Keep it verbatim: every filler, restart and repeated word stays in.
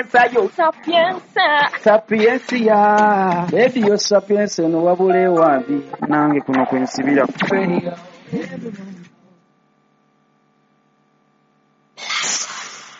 sayo Sapienza Sapiensia Radio Sapienza no wabule wambi nange kuno kwensibira